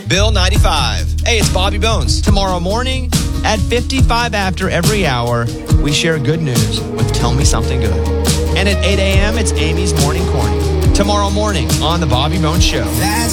Bill 95. Hey, it's Bobby Bones. Tomorrow morning at 55 after every hour, we share good news with Tell Me Something Good. And at 8 a.m., it's Amy's Morning Corny. Tomorrow morning on The Bobby Bones Show.